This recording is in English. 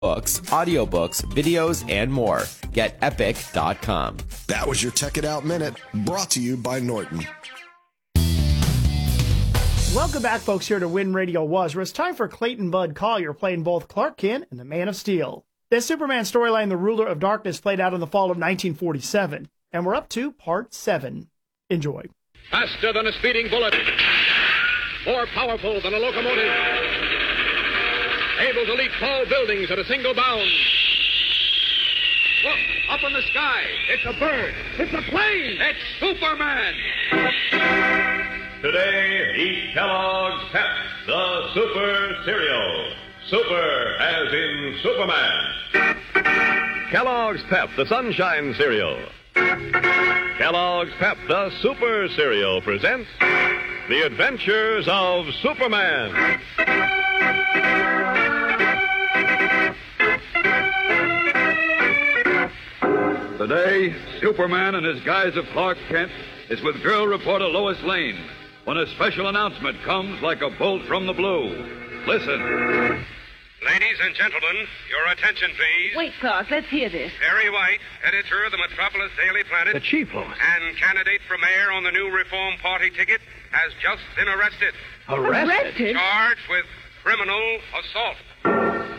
books, audiobooks, videos, and more. Get epic.com. That was your Tech It Out Minute, brought to you by Norton. Welcome back, folks, here to Win Radio Was, where it's time for Clayton Bud Collier playing both Clark Kent and the Man of Steel. This Superman storyline, The Ruler of Darkness, played out in the fall of 1947, and we're up to Part 7. Enjoy. Faster than a speeding bullet, more powerful than a locomotive, able to leap tall buildings at a single bound. Look, up in the sky, it's a bird, it's a plane, it's Superman! Today, eat Kellogg's Pep, the Super Cereal. Super as in Superman. Kellogg's Pep, the Sunshine Cereal. Kellogg's Pep, the Super Cereal, presents The Adventures of Superman. Today, Superman in his guise of Clark Kent is with girl reporter Lois Lane when a special announcement comes like a bolt from the blue. Listen. Ladies and gentlemen, your attention, please. Wait, Clark, let's hear this. Harry White, editor of the Metropolis Daily Planet. The chief, Lois. And candidate for mayor on the new Reform Party ticket, has just been arrested. Arrested? Charged with criminal assault.